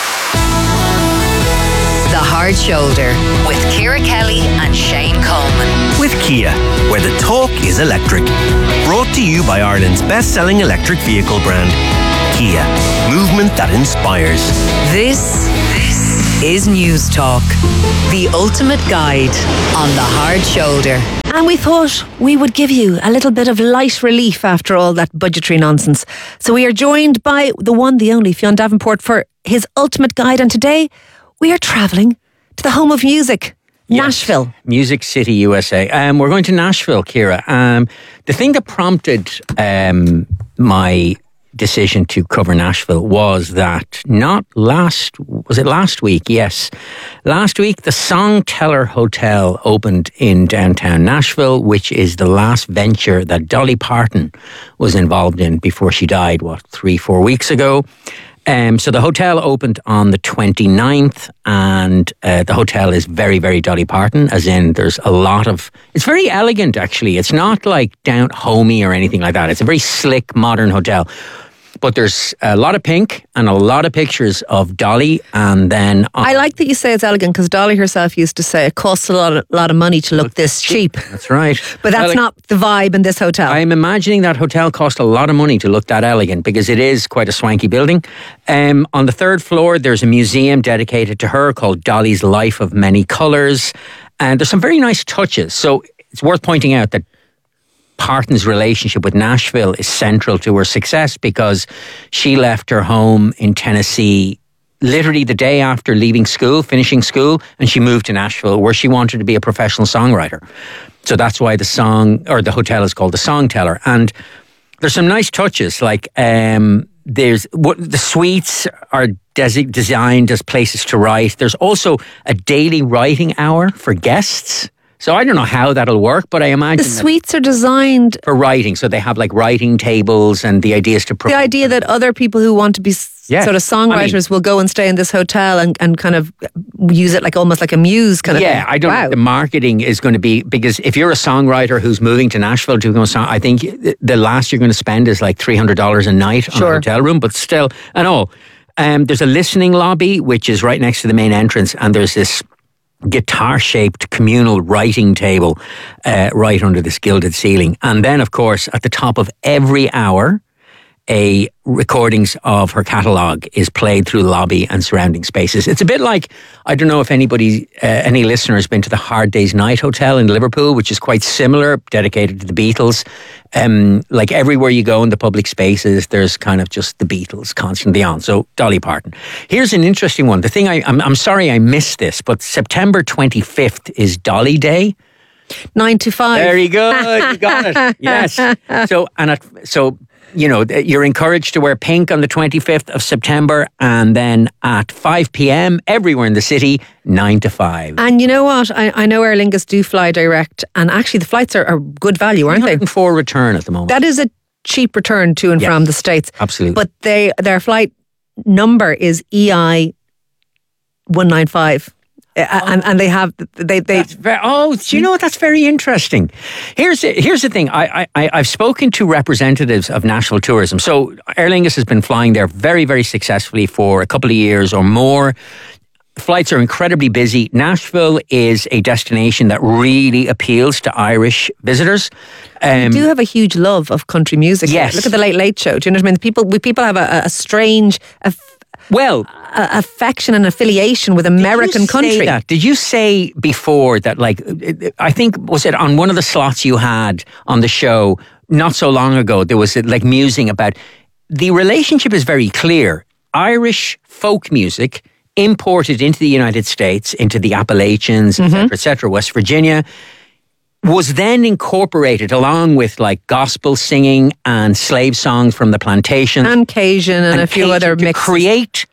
The Hard Shoulder with Ciara Kelly and Shane Coleman. With Kia, where the talk is electric. Brought to you by Ireland's best-selling electric vehicle brand, Kia. Movement that inspires. This, this is News Talk, the ultimate guide on the Hard Shoulder. And we thought we would give you a little bit of light relief after all that budgetary nonsense. So we are joined by the one, the only, Fionn Davenport for his ultimate guide. And today we are travelling to the home of music, yes. Nashville. Music City, U S A. Um, we're going to Nashville, Ciara. Um, the thing that prompted um, my decision to cover Nashville was that not last, was it last week? Yes. Last week, the Songteller Hotel opened in downtown Nashville, which is the last venture that Dolly Parton was involved in before she died, what, three, four weeks ago. Um, so the hotel opened on the twenty-ninth, and uh, the hotel is very, very Dolly Parton, as in there's a lot of... It's very elegant, actually. It's not like down homey or anything like that. It's a very slick, modern hotel. But there's a lot of pink and a lot of pictures of Dolly, and then... On- I like that you say it's elegant, because Dolly herself used to say it costs a lot of, lot of money to look this cheap. That's right. But that's well, not the vibe in this hotel. I'm imagining that hotel cost a lot of money to look that elegant, because it is quite a swanky building. Um, on the third floor, there's a museum dedicated to her called Dolly's Life of Many Colours. And there's some very nice touches. So it's worth pointing out that Parton's relationship with Nashville is central to her success, because she left her home in Tennessee literally the day after leaving school, finishing school, and she moved to Nashville, where she wanted to be a professional songwriter. So that's why the song, or the hotel is called the Songteller. And there's some nice touches, like um, there's what the suites are des- designed as places to write. There's also a daily writing hour for guests. So I don't know how that'll work, but I imagine... The suites are designed... For writing. So they have like writing tables, and the idea is to... The idea that other people who want to be yeah. sort of songwriters I mean, will go and stay in this hotel and, and kind of use it like almost like a muse kind of yeah, thing. Yeah, I don't wow. know. The marketing is going to be... Because if you're a songwriter who's moving to Nashville to go song, I think the last you're going to spend is like three hundred dollars a night on sure. a hotel room, but still... And all. Um, there's a listening lobby, which is right next to the main entrance, and there's this guitar-shaped communal writing table uh, right under this gilded ceiling. And then, of course, at the top of every hour, a recordings of her catalogue is played through the lobby and surrounding spaces. It's a bit like, I don't know if anybody, uh, any listener has been to the Hard Day's Night Hotel in Liverpool, which is quite similar, dedicated to the Beatles. Um, like everywhere you go in the public spaces, there's kind of just the Beatles constantly on. So Dolly Parton. Here's an interesting one. The thing I, I'm, I'm sorry I missed this, but September twenty-fifth is Dolly Day. Nine to five. Very good. You got it. Yes. So, and at, so, you know, you're encouraged to wear pink on the twenty-fifth of September, and then at five p.m. everywhere in the city, nine to five. And you know what? I, I know Aer Lingus do fly direct, and actually the flights are, are good value, aren't they? For return at the moment. That is a cheap return to and yes, from the States. Absolutely. But they their flight number is E I one ninety-five. Uh, and and they have they they very, oh do you know what, that's very interesting. Here's the, here's the thing. I I I've spoken to representatives of Nashville Tourism. So Aer Lingus has been flying there very very successfully for a couple of years or more. Flights are incredibly busy. Nashville is a destination that really appeals to Irish visitors. Um, we do have a huge love of country music. Yes. Look at the Late Late Show. Do you know what I mean? People we people have a, a strange. A, Well, uh, affection and affiliation with American did you country. Say that? Did you say before that, like, I think, was it on one of the slots you had on the show not so long ago, there was like musing about the relationship is very clear. Irish folk music imported into the United States, into the Appalachians, et cetera, et cetera, West Virginia, was then incorporated along with like gospel singing and slave songs from the plantations. And Cajun and, and a few Cajun other mixes. To create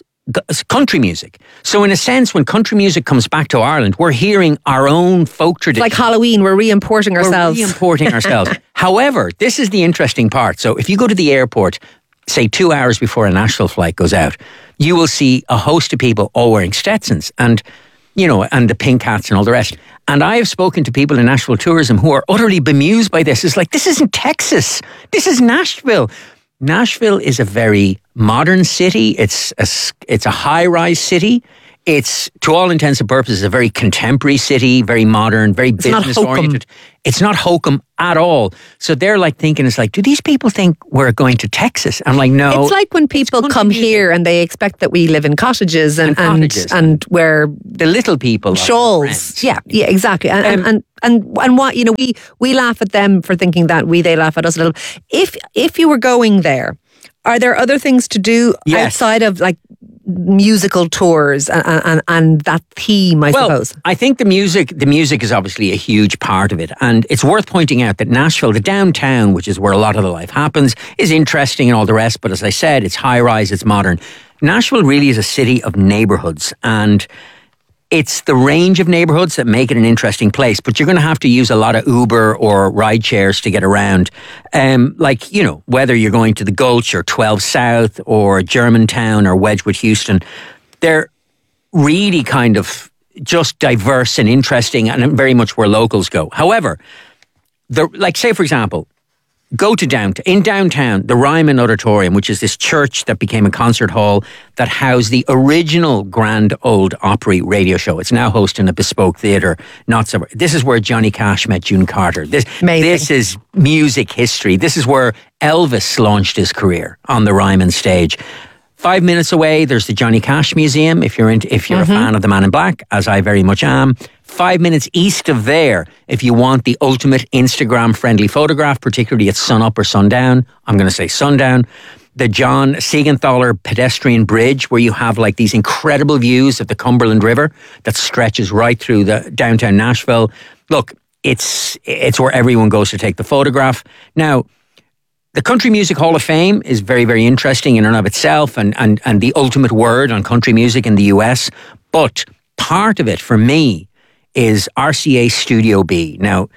country music. So in a sense, when country music comes back to Ireland, we're hearing our own folk tradition. Like Halloween, we're re-importing ourselves. We're re-importing ourselves. However, this is the interesting part. So if you go to the airport, say two hours before a Nashville flight goes out, you will see a host of people all wearing Stetsons and, you know, and the pink hats and all the rest. And I have spoken to people in Nashville tourism who are utterly bemused by this. It's like, this isn't Texas. This is Nashville. Nashville is a very modern city. It's a, it's a high-rise city. It's, to all intents and purposes, a very contemporary city, very modern, very it's business-oriented. It's not hokum at all. So they're like thinking, it's like, do these people think we're going to Texas? I'm like, no. It's like when people come music. here and they expect that we live in cottages and and, cottages. and, and wear the little people shawls. Yeah, yeah, exactly. And, um, and and and and what, you know, we we laugh at them for thinking that, we they laugh at us a little. If if you were going there, are there other things to do yes. outside of like musical tours and, and, and that theme, I well, suppose? I think the music the music is obviously a huge part of it. And it's worth pointing out that Nashville, the downtown, which is where a lot of the life happens, is interesting and all the rest. But as I said, it's high-rise, it's modern. Nashville really is a city of neighbourhoods. And it's the range of neighbourhoods that make it an interesting place. But you're going to have to use a lot of Uber or ride shares to get around. Um, like, you know, whether you're going to the Gulch or twelve South or Germantown or Wedgwood Houston, they're really kind of just diverse and interesting and very much where locals go. However, the, like say, for example, go to downtown, in downtown, the Ryman Auditorium, which is this church that became a concert hall that housed the original Grand Ole Opry radio show. It's now hosting a bespoke theatre. Not so. This is where Johnny Cash met June Carter. This, this is music history. This is where Elvis launched his career on the Ryman stage. Five minutes away, there's the Johnny Cash Museum, if you're into, if you're mm-hmm. a fan of the Man in Black, as I very much am. Five minutes east of there, if you want the ultimate Instagram-friendly photograph, particularly at sunup or sundown, I'm going to say sundown, the John Siegenthaler pedestrian bridge, where you have like these incredible views of the Cumberland River that stretches right through the downtown Nashville. Look, it's it's where everyone goes to take the photograph. Now, the Country Music Hall of Fame is very, very interesting in and of itself, and, and, and the ultimate word on country music in the U S. But part of it, for me, is R C A Studio B. Now,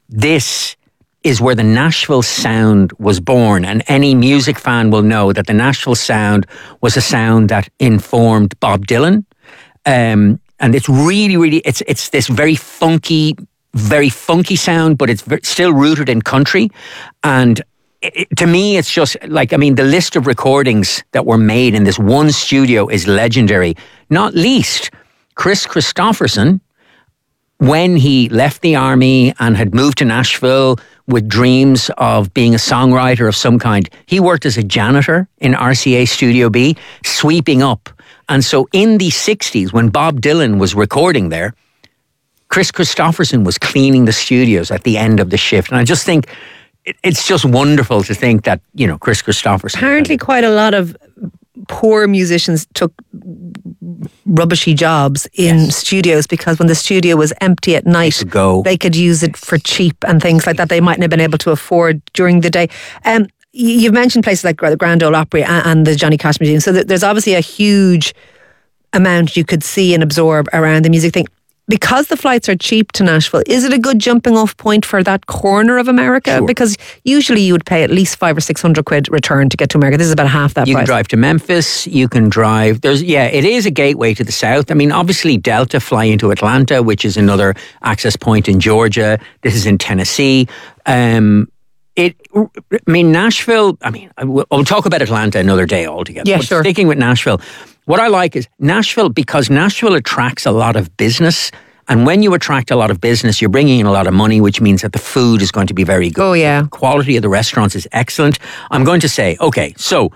this is where the Nashville sound was born, and any music fan will know that the Nashville sound was a sound that informed Bob Dylan. Um, and it's really, really, it's it's this very funky, very funky sound, but it's still rooted in country. And It, to me, it's just like, I mean, the list of recordings that were made in this one studio is legendary. Not least, Chris Christopherson, when he left the army and had moved to Nashville with dreams of being a songwriter of some kind, he worked as a janitor in R C A Studio B, sweeping up. And so in the sixties, when Bob Dylan was recording there, Chris Christopherson was cleaning the studios at the end of the shift. And I just think it's just wonderful to think that, you know, Chris Christopherson. Apparently quite a lot of poor musicians took rubbishy jobs in yes. studios, because when the studio was empty at night, they could, go. they could use it for cheap and things like that they mightn't have been able to afford during the day. Um, you've mentioned places like the Grand Ole Opry and the Johnny Cash Museum. So there's obviously a huge amount you could see and absorb around the music thing. Because the flights are cheap to Nashville, is it a good jumping off point for that corner of America? Sure. Because usually you would pay at least five or six hundred quid return to get to America. This is about half that you price. You can drive to Memphis. You can drive. There's yeah, it is a gateway to the south. I mean, obviously Delta fly into Atlanta, which is another access point in Georgia. This is in Tennessee. Um, it. I mean, Nashville. I mean, we'll talk about Atlanta another day altogether. Yeah, but sure. Sticking with Nashville. What I like is Nashville, because Nashville attracts a lot of business. And when you attract a lot of business, you're bringing in a lot of money, which means that the food is going to be very good. Oh, yeah. The quality of the restaurants is excellent. I'm going to say, okay, so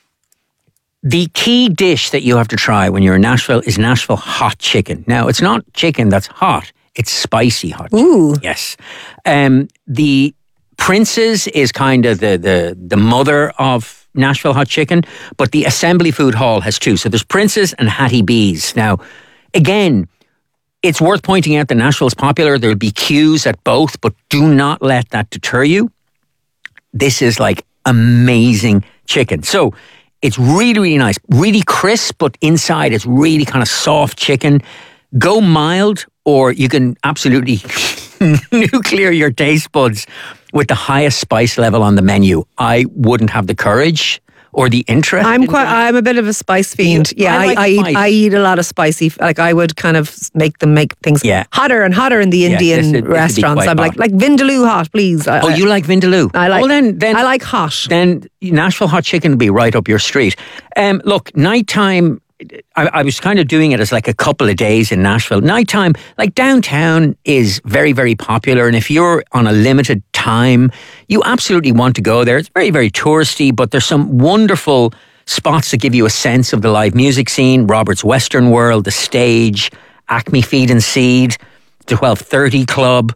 the key dish that you have to try when you're in Nashville is Nashville hot chicken. Now, it's not chicken that's hot. It's spicy hot chicken. Ooh. Yes. Um, the Prince's is kind of the, the, the mother of Nashville Hot Chicken, but the Assembly Food Hall has two. So there's Prince's and Hattie B's. Now, again, it's worth pointing out that Nashville's popular. There'll be queues at both, but do not let that deter you. This is like amazing chicken. So it's really, really nice. Really crisp, but inside it's really kind of soft chicken. Go mild, or you can absolutely nuclear your taste buds with the highest spice level on the menu. I wouldn't have the courage or the interest. I'm quite. I'm a bit of a spice fiend. Yeah, I I, like I, eat, spice. I eat a lot of spicy. Like I would kind of make them make things Yeah. hotter and hotter in the Yeah, Indian this would- this would be restaurants. quite I'm like hot. like Vindaloo hot, please. I, Oh, you like Vindaloo? I like. Well, then, then I like hot. Then Nashville Hot Chicken will be right up your street. Um, look, nighttime. I, I was kind of doing it as like a couple of days in Nashville. Nighttime, like downtown, is very, very popular. And if you're on a limited time, you absolutely want to go there. It's very, very touristy, but there's some wonderful spots that give you a sense of the live music scene. Robert's Western World, The Stage, Acme Feed and Seed, the twelve thirty Club.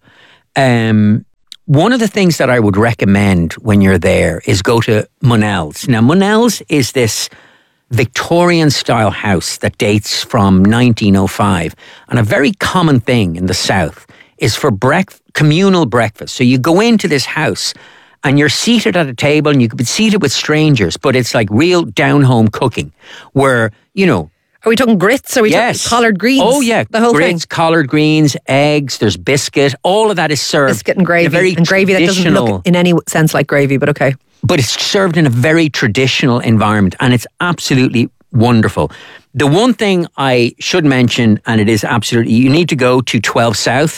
Um, one of the things that I would recommend when you're there is go to Monell's. Now, Monell's is this Victorian style house that dates from nineteen oh five. And a very common thing in the South is for brec- communal breakfast. So you go into this house and you're seated at a table, and you could be seated with strangers, but it's like real down-home cooking where, you know... Are we talking grits? Are we yes. talking collard greens? Oh, yeah. The whole grits, thing. collard greens, eggs, there's biscuit. All of that is served. Biscuit and gravy. in a very and gravy that doesn't traditional- look in any sense like gravy, but okay. But it's served in a very traditional environment, and it's absolutely wonderful. The one thing I should mention, and it is absolutely, you need to go to twelve South,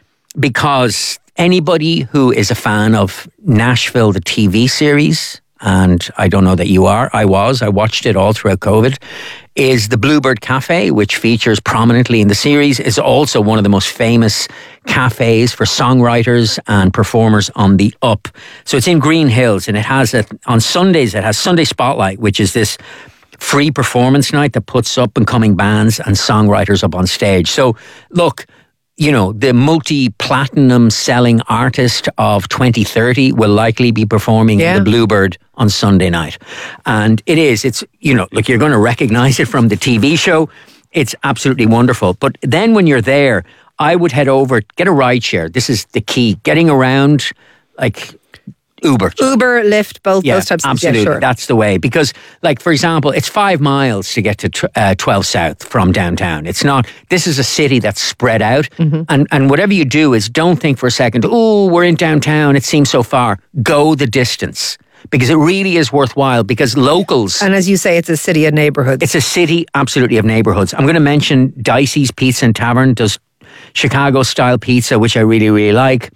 because anybody who is a fan of Nashville, the T V series, and I don't know that you are, I was, I watched it all throughout COVID, is the Bluebird Cafe, which features prominently in the series, is also one of the most famous cafes for songwriters and performers on the up. So it's in Green Hills, and it has, a, on Sundays, it has Sunday Spotlight, which is this free performance night that puts up and coming bands and songwriters up on stage. So look, you know, the multi-platinum selling artist of twenty thirty will likely be performing Yeah. the Bluebird on Sunday night. And it is, it's, you know, look, you're going to recognize it from the T V show. It's absolutely wonderful. But then when you're there, I would head over, get a ride share. This is the key. Getting around, like, Uber. Uber, Lyft, both Yeah, those types of absolutely. yeah, sure. That's the way. Because, like, for example, it's five miles to get to tr- uh, twelve South from downtown. It's not, this is a city that's spread out. Mm-hmm. And, and whatever you do is don't think for a second, oh, we're in downtown, it seems so far. Go the distance. Because it really is worthwhile, because locals... And as you say, it's a city of neighbourhoods. It's a city, absolutely, of neighbourhoods. I'm going to mention Dicey's Pizza and Tavern does Chicago-style pizza, which I really, really like.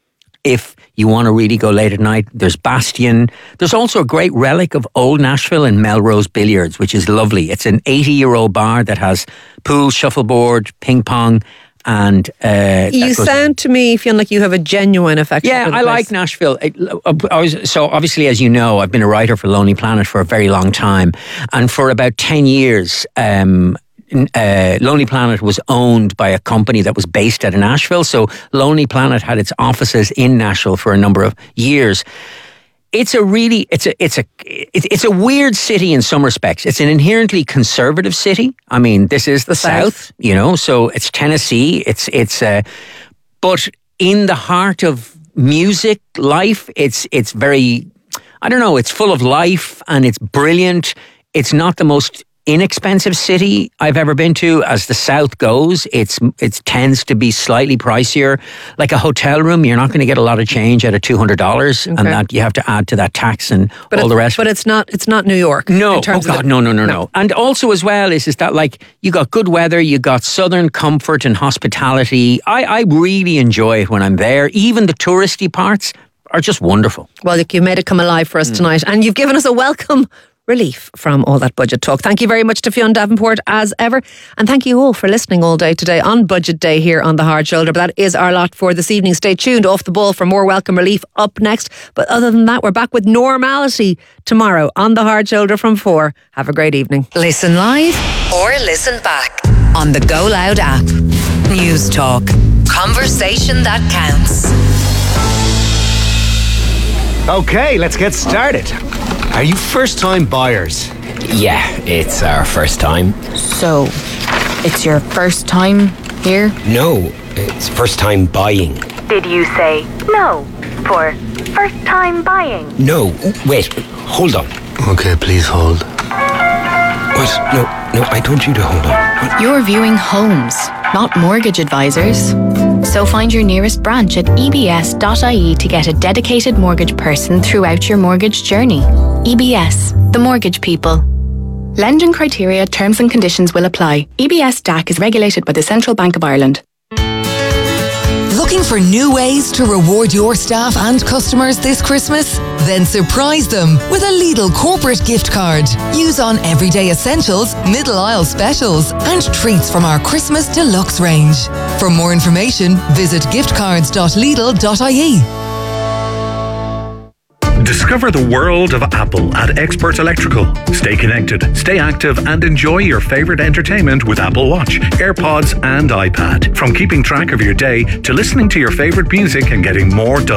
If you want to really go late at night, there's Bastion. There's also a great relic of old Nashville in Melrose Billiards, which is lovely. It's an eighty-year-old bar that has pool, shuffleboard, ping pong, and... Uh, You that goes- sound to me, feel like you have a genuine affection yeah, for the I place. like Nashville. I, I was, so obviously, as you know, I've been a writer for Lonely Planet for a very long time. And for about ten years, um, uh, Lonely Planet was owned by a company that was based out of Nashville. So Lonely Planet had its offices in Nashville for a number of years. It's a really, it's a, it's a, it's a weird city in some respects. It's an inherently conservative city. I mean, this is the South, South you know, so it's Tennessee. It's, it's, uh, but in the heart of music life, it's, it's very, I don't know, it's full of life and it's brilliant. It's not the most inexpensive city I've ever been to. As the South goes, it's it tends to be slightly pricier. Like a hotel room, you're not going to get a lot of change out of two hundred dollars, Okay. and that you have to add to that tax and But all it's, the rest. But it's not. It's not New York. No, in terms oh God, of the, no, no, no, no. And also as well is is that like you got good weather, you got southern comfort and hospitality. I I really enjoy it when I'm there. Even the touristy parts are just wonderful. Well, look, you made it come alive for us Mm. tonight, and you've given us a welcome relief from all that budget talk. Thank you very much to Fionn Davenport as ever, and thank you all for listening all day today on Budget Day here on The Hard Shoulder. But that is our lot for this evening. Stay tuned, Off the Ball for more welcome relief up next. But other than that, we're back with normality tomorrow on The Hard Shoulder from four. Have a great evening. Listen live or listen back on the Go Loud app. News Talk. Conversation that counts. Okay, let's get started. Are you first-time buyers? Yeah, it's our first time. So, it's your first time here? No, it's first time buying. Did you say no for first time buying? No, wait, hold on. Okay, please hold. What? No, no, I told you to hold on. What? You're viewing homes, not mortgage advisors. So find your nearest branch at e b s dot i e to get a dedicated mortgage person throughout your mortgage journey. E B S, the mortgage people. Lending criteria, terms and conditions will apply. E B S D A C is regulated by the Central Bank of Ireland. Looking for new ways to reward your staff and customers this Christmas? Then surprise them with a Lidl corporate gift card. Use on everyday essentials, middle aisle specials, and treats from our Christmas deluxe range. For more information, visit giftcards dot lidl dot i e. Discover the world of Apple at Expert Electrical. Stay connected, stay active, and enjoy your favorite entertainment with Apple Watch, AirPods, and iPad. From keeping track of your day to listening to your favorite music and getting more done.